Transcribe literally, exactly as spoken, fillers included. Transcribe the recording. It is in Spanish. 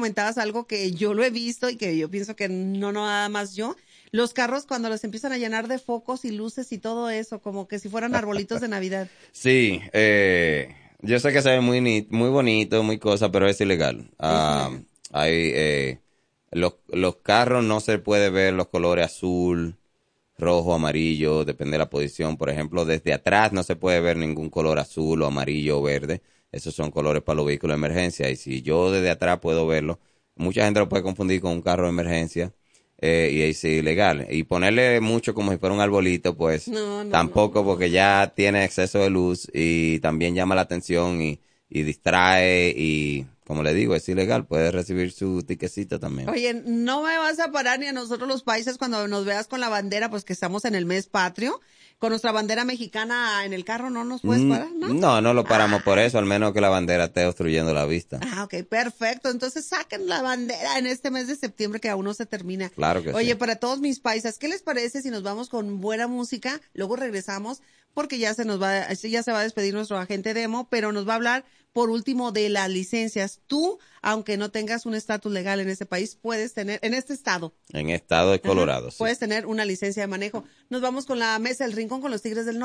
comentabas algo que yo lo he visto y que yo pienso que no, no nada más yo. Los carros cuando los empiezan a llenar de focos y luces y todo eso, como que si fueran arbolitos de Navidad. Sí, eh, yo sé que se ve muy ni- muy bonito, muy cosa, pero es ilegal. Es Ah, ilegal. hay, eh, los, los carros no se puede ver los colores azul, rojo, amarillo, depende de la posición. Por ejemplo, desde atrás no se puede ver ningún color azul o amarillo o verde. Esos son colores para los vehículos de emergencia. Y si yo desde atrás puedo verlo, mucha gente lo puede confundir con un carro de emergencia eh, y es ilegal. Y ponerle mucho como si fuera un arbolito, pues No, no, no, tampoco, no. porque ya tiene exceso de luz y también llama la atención y, y distrae y, como le digo, es ilegal. Puede recibir su tiquecito también. Oye, no me vas a parar ni a nosotros los países cuando nos veas con la bandera, pues que estamos en el mes patrio, con nuestra bandera mexicana en el carro, ¿no nos puedes Mm, parar, no? No, no lo paramos por Ah, eso, al menos que la bandera esté obstruyendo la vista. ah, ok, perfecto. Entonces saquen la bandera en este mes de septiembre que aún no se termina. Claro que Oye, sí. para todos mis paisas, ¿qué les parece si nos vamos con buena música? Luego regresamos porque ya se nos va, ya se va a despedir nuestro agente demo, pero nos va a hablar por último de las licencias. Tú, aunque no tengas un estatus legal en este país, puedes tener, en este estado, En estado de ajá, Colorado, sí. puedes tener una licencia de manejo. Nos vamos con la mesa del rincón con los Tigres del Norte.